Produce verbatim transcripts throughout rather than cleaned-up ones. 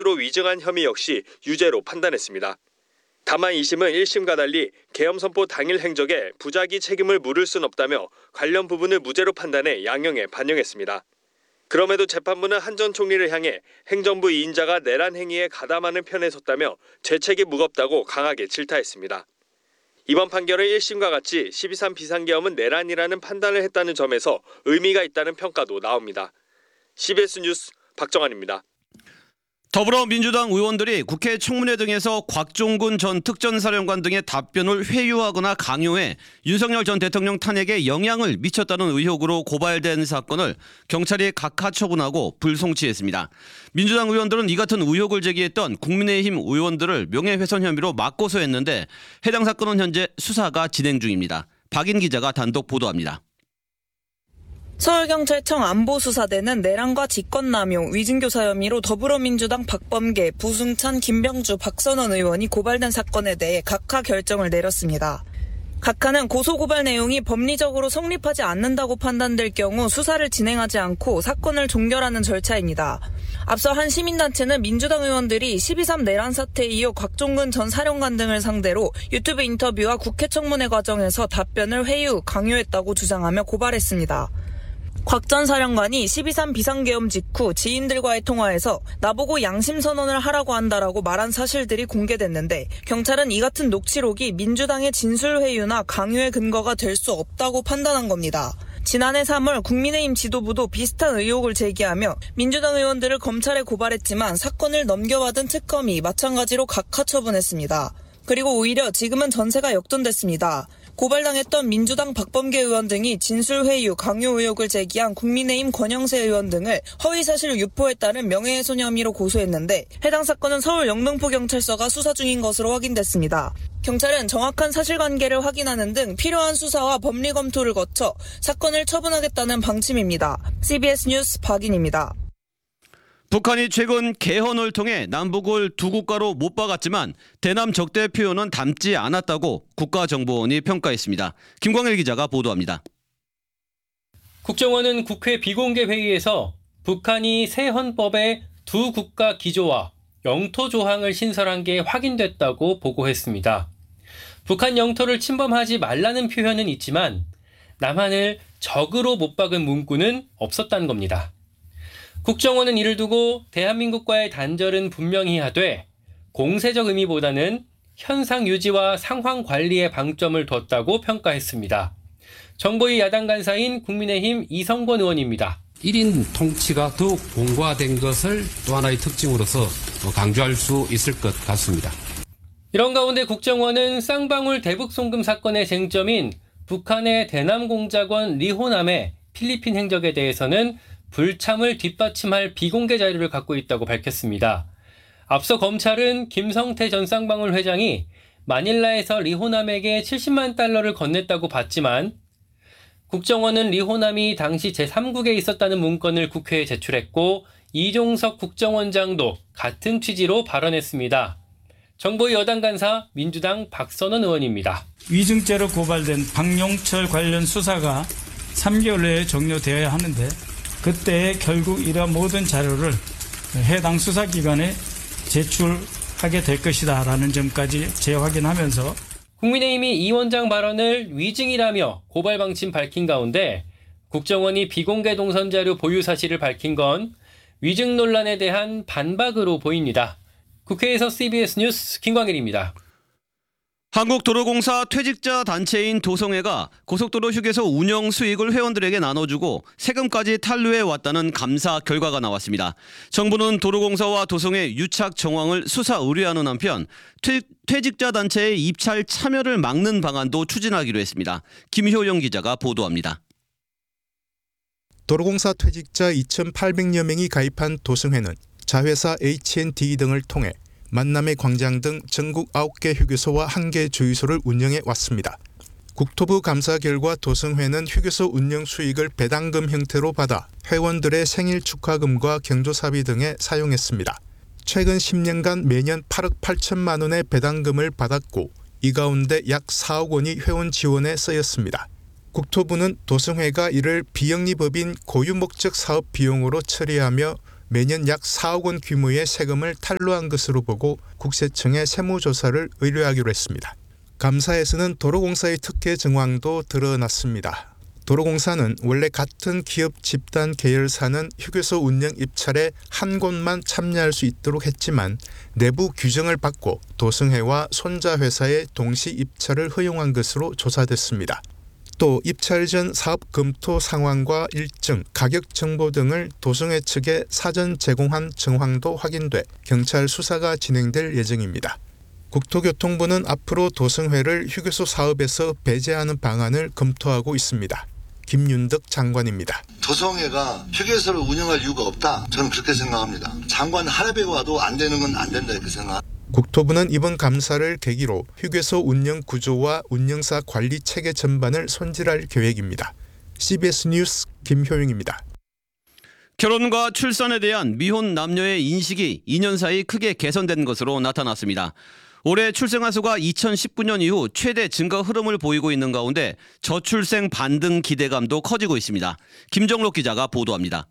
스스로 위증한 혐의 역시 유죄로 판단했습니다. 다만 이 심은 일 심과 달리 계엄 선포 당일 행적에 부작위 책임을 물을 순 없다며 관련 부분을 무죄로 판단해 양형에 반영했습니다. 그럼에도 재판부는 한 전 총리를 향해 행정부 이인자가 내란 행위에 가담하는 편에 섰다며 죄책이 무겁다고 강하게 질타했습니다. 이번 판결은 일 심과 같이 십이 삼 비상계엄은 내란이라는 판단을 했다는 점에서 의미가 있다는 평가도 나옵니다. 씨비에스 뉴스 박정환입니다. 더불어민주당 의원들이 국회 청문회 등에서 곽종군 전 특전사령관 등의 답변을 회유하거나 강요해 윤석열 전 대통령 탄핵에 영향을 미쳤다는 의혹으로 고발된 사건을 경찰이 각하 처분하고 불송치했습니다. 민주당 의원들은 이 같은 의혹을 제기했던 국민의힘 의원들을 명예훼손 혐의로 맞고소했는데 해당 사건은 현재 수사가 진행 중입니다. 박인 기자가 단독 보도합니다. 서울경찰청 안보수사대는 내란과 직권남용, 위증교사 혐의로 더불어민주당 박범계, 부승찬, 김병주, 박선원 의원이 고발된 사건에 대해 각하 결정을 내렸습니다. 각하는 고소고발 내용이 법리적으로 성립하지 않는다고 판단될 경우 수사를 진행하지 않고 사건을 종결하는 절차입니다. 앞서 한 시민단체는 민주당 의원들이 십이 삼 내란 사태에 이어 곽종근 전 사령관 등을 상대로 유튜브 인터뷰와 국회 청문회 과정에서 답변을 회유, 강요했다고 주장하며 고발했습니다. 곽 전 사령관이 십이 삼 비상계엄 직후 지인들과의 통화에서 나보고 양심선언을 하라고 한다라고 말한 사실들이 공개됐는데 경찰은 이 같은 녹취록이 민주당의 진술회유나 강요의 근거가 될 수 없다고 판단한 겁니다. 지난해 삼월 국민의힘 지도부도 비슷한 의혹을 제기하며 민주당 의원들을 검찰에 고발했지만 사건을 넘겨받은 특검이 마찬가지로 각하 처분했습니다. 그리고 오히려 지금은 전세가 역전됐습니다. 고발당했던 민주당 박범계 의원 등이 진술회유, 강요 의혹을 제기한 국민의힘 권영세 의원 등을 허위사실 유포했다는 명예훼손 혐의로 고소했는데 해당 사건은 서울 영등포경찰서가 수사 중인 것으로 확인됐습니다. 경찰은 정확한 사실관계를 확인하는 등 필요한 수사와 법리 검토를 거쳐 사건을 처분하겠다는 방침입니다. 씨비에스 뉴스 박인입니다. 북한이 최근 개헌을 통해 남북을 두 국가로 못 박았지만 대남 적대 표현은 담지 않았다고 국가정보원이 평가했습니다. 김광일 기자가 보도합니다. 국정원은 국회 비공개 회의에서 북한이 새 헌법에 두 국가 기조와 영토 조항을 신설한 게 확인됐다고 보고했습니다. 북한 영토를 침범하지 말라는 표현은 있지만 남한을 적으로 못 박은 문구는 없었다는 겁니다. 국정원은 이를 두고 대한민국과의 단절은 분명히 하되 공세적 의미보다는 현상 유지와 상황 관리에 방점을 뒀다고 평가했습니다. 정보위 야당 간사인 국민의힘 이성권 의원입니다. 일 인 통치가 더욱 공고화된 것을 또 하나의 특징으로서 강조할 수 있을 것 같습니다. 이런 가운데 국정원은 쌍방울 대북송금 사건의 쟁점인 북한의 대남공작원 리호남의 필리핀 행적에 대해서는 불참을 뒷받침할 비공개 자료를 갖고 있다고 밝혔습니다. 앞서 검찰은 김성태 전 쌍방울 회장이 마닐라에서 리호남에게 칠십만 달러를 건넸다고 봤지만 국정원은 리호남이 당시 제삼국에 있었다는 문건을 국회에 제출했고 이종석 국정원장도 같은 취지로 발언했습니다. 정보위 여당 간사 민주당 박선원 의원입니다. 위증죄로 고발된 박용철 관련 수사가 삼 개월 내에 종료되어야 하는데 그때 결국 이러한 모든 자료를 해당 수사기관에 제출하게 될 것이다라는 점까지 재확인하면서 국민의힘이 이 원장 발언을 위증이라며 고발 방침 밝힌 가운데 국정원이 비공개 동선 자료 보유 사실을 밝힌 건 위증 논란에 대한 반박으로 보입니다. 국회에서 씨비에스 뉴스 김광일입니다. 한국도로공사 퇴직자 단체인 도성회가 고속도로 휴게소 운영 수익을 회원들에게 나눠주고 세금까지 탈루해 왔다는 감사 결과가 나왔습니다. 정부는 도로공사와 도성회 유착 정황을 수사 의뢰하는 한편 퇴, 퇴직자 단체의 입찰 참여를 막는 방안도 추진하기로 했습니다. 김효영 기자가 보도합니다. 도로공사 퇴직자 이천팔백여 명이 가입한 도성회는 자회사 에이치앤디 등을 통해 만남의 광장 등 전국 아홉 개 휴게소와 한 개 주유소를 운영해 왔습니다. 국토부 감사 결과 도성회는 휴게소 운영 수익을 배당금 형태로 받아 회원들의 생일 축하금과 경조사비 등에 사용했습니다. 최근 십 년간 매년 팔억 팔천만 원의 배당금을 받았고 이 가운데 약 사억 원이 회원 지원에 쓰였습니다. 국토부는 도성회가 이를 비영리법인 고유목적 사업 비용으로 처리하며 매년 약 사억 원 규모의 세금을 탈루한 것으로 보고 국세청에 세무조사를 의뢰하기로 했습니다. 감사에서는 도로공사의 특혜 정황도 드러났습니다. 도로공사는 원래 같은 기업 집단 계열사는 휴게소 운영 입찰에 한 곳만 참여할 수 있도록 했지만 내부 규정을 받고 도승해와 손자 회사의 동시 입찰을 허용한 것으로 조사됐습니다. 또 입찰 전 사업 검토 상황과 일정, 가격 정보 등을 도승해 측에 사전 제공한 정황도 확인돼 경찰 수사가 진행될 예정입니다. 국토교통부는 앞으로 도승회를 휴게소 사업에서 배제하는 방안을 검토하고 있습니다. 김윤덕 장관입니다. 도성회가 휴게소를 운영할 이유가 없다. 저는 그렇게 생각합니다. 장관 하루에 와도 안 되는 건 안 된다 이렇게 생각. 국토부는 이번 감사를 계기로 휴게소 운영 구조와 운영사 관리 체계 전반을 손질할 계획입니다. 씨비에스 뉴스 김효영입니다. 결혼과 출산에 대한 미혼 남녀의 인식이 이 년 사이 크게 개선된 것으로 나타났습니다. 올해 출생아 수가 이천십구 년 이후 최대 증가 흐름을 보이고 있는 가운데 저출생 반등 기대감도 커지고 있습니다. 김정록 기자가 보도합니다.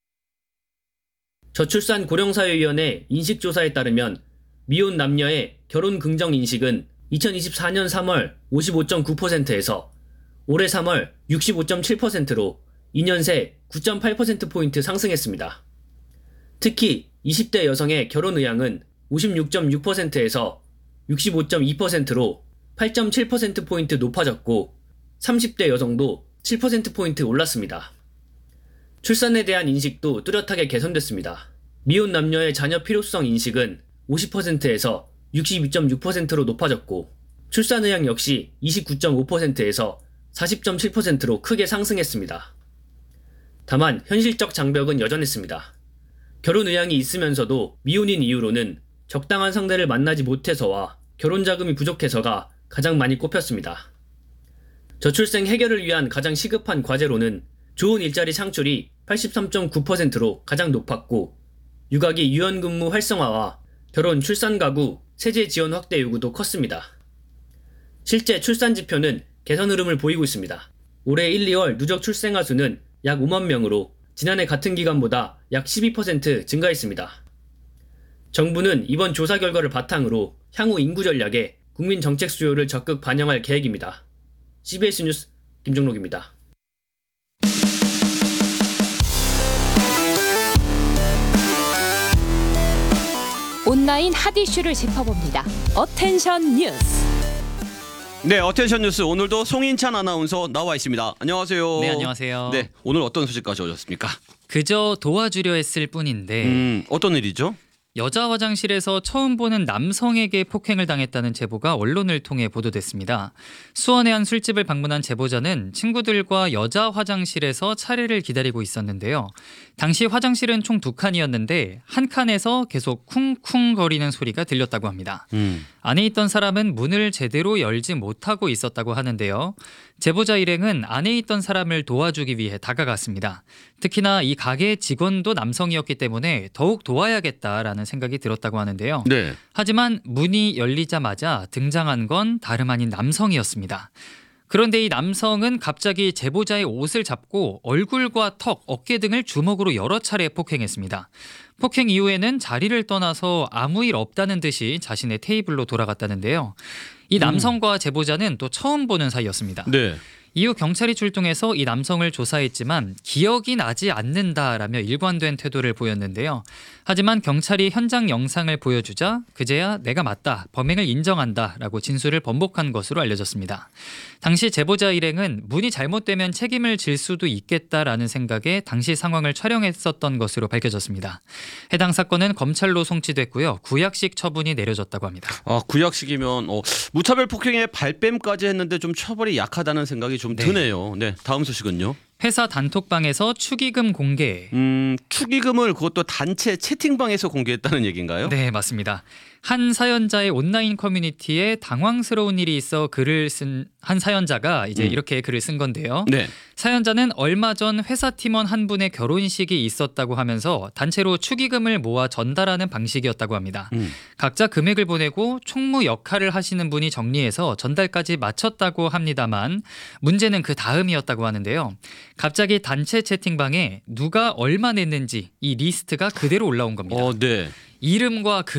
저출산 고령사회위원회 인식조사에 따르면 미혼 남녀의 결혼 긍정 인식은 이천이십사 년 삼월 오십오 점 구 퍼센트에서 올해 삼월 육십오 점 칠 퍼센트로 이 년 새 구 점 팔 퍼센트포인트 상승했습니다. 특히 이십 대 여성의 결혼 의향은 오십육 점 육 퍼센트에서 육십오 점 이 퍼센트로 팔 점 칠 퍼센트포인트 높아졌고 삼십 대 여성도 칠 퍼센트포인트 올랐습니다. 출산에 대한 인식도 뚜렷하게 개선됐습니다. 미혼 남녀의 자녀 필요성 인식은 오십 퍼센트에서 육십이 점 육 퍼센트로 높아졌고 출산 의향 역시 이십구 점 오 퍼센트에서 사십 점 칠 퍼센트로 크게 상승했습니다. 다만 현실적 장벽은 여전했습니다. 결혼 의향이 있으면서도 미혼인 이유로는 적당한 상대를 만나지 못해서와 결혼 자금이 부족해서가 가장 많이 꼽혔습니다. 저출생 해결을 위한 가장 시급한 과제로는 좋은 일자리 창출이 팔십삼 점 구 퍼센트로 가장 높았고 육아기 유연근무 활성화와 결혼 출산 가구 세제 지원 확대 요구도 컸습니다. 실제 출산 지표는 개선 흐름을 보이고 있습니다. 올해 일, 이월 누적 출생아 수는 약 오만 명으로 지난해 같은 기간보다 약 십이 퍼센트 증가했습니다. 정부는 이번 조사 결과를 바탕으로 향후 인구 전략에 국민 정책 수요를 적극 반영할 계획입니다. 씨비에스 뉴스 김종록입니다. 온라인 핫 이슈를 짚어봅니다. 어텐션 뉴스. 네, 어텐션 뉴스 오늘도 송인찬 아나운서 나와 있습니다. 안녕하세요. 네, 안녕하세요. 네, 오늘 어떤 소식 가져오셨습니까? 그저 도와주려 했을 뿐인데 음, 어떤 일이죠? 여자 화장실에서 처음 보는 남성에게 폭행을 당했다는 제보가 언론을 통해 보도됐습니다. 수원의 한 술집을 방문한 제보자는 친구들과 여자 화장실에서 차례를 기다리고 있었는데요. 당시 화장실은 총 두 칸이었는데 한 칸에서 계속 쿵쿵거리는 소리가 들렸다고 합니다. 음. 안에 있던 사람은 문을 제대로 열지 못하고 있었다고 하는데요. 제보자 일행은 안에 있던 사람을 도와주기 위해 다가갔습니다. 특히나 이 가게 직원도 남성이었기 때문에 더욱 도와야겠다라는 생각이 들었다고 하는데요. 네. 하지만 문이 열리자마자 등장한 건 다름 아닌 남성이었습니다. 그런데 이 남성은 갑자기 제보자의 옷을 잡고 얼굴과 턱, 어깨 등을 주먹으로 여러 차례 폭행했습니다. 폭행 이후에는 자리를 떠나서 아무 일 없다는 듯이 자신의 테이블로 돌아갔다는데요. 이 남성과 제보자는 또 처음 보는 사이였습니다. 네. 이후 경찰이 출동해서 이 남성을 조사했지만 기억이 나지 않는다라며 일관된 태도를 보였는데요. 하지만 경찰이 현장 영상을 보여주자 그제야 내가 맞다, 범행을 인정한다라고 진술을 번복한 것으로 알려졌습니다. 당시 제보자 일행은 문이 잘못되면 책임을 질 수도 있겠다라는 생각에 당시 상황을 촬영했었던 것으로 밝혀졌습니다. 해당 사건은 검찰로 송치됐고요. 구약식 처분이 내려졌다고 합니다. 아, 구약식이면 어, 무차별 폭행에 발뺌까지 했는데 좀 처벌이 약하다는 생각이 좀 네. 드네요. 네, 다음 소식은요. 회사 단톡방에서 축의금 공개. 음, 축의금을 그것도 단체 채팅방에서 공개했다는 얘기인가요? 네, 맞습니다. 한 사연자의 온라인 커뮤니티에 당황스러운 일이 있어 글을 쓴 한 사연자가 이제 음. 이렇게 글을 쓴 건데요. 네. 사연자는 얼마 전 회사 팀원 한 분의 결혼식이 있었다고 하면서 단체로 축의금을 모아 전달하는 방식이었다고 합니다. 음. 각자 금액을 보내고 총무 역할을 하시는 분이 정리해서 전달까지 마쳤다고 합니다만 문제는 그 다음이었다고 하는데요. 갑자기 단체 채팅방에 누가 얼마 냈는지 이 리스트가 그대로 올라온 겁니다. 어, 네. 이름과 그